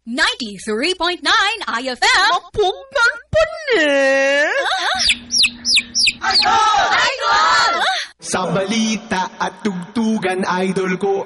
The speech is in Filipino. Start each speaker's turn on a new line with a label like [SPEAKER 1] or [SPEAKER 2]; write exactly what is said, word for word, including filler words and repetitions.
[SPEAKER 1] ninety-three point nine I F M.
[SPEAKER 2] Mapugnan pa ni.
[SPEAKER 1] Idol! Idol!
[SPEAKER 3] Sa balita at tugtugan, idol ko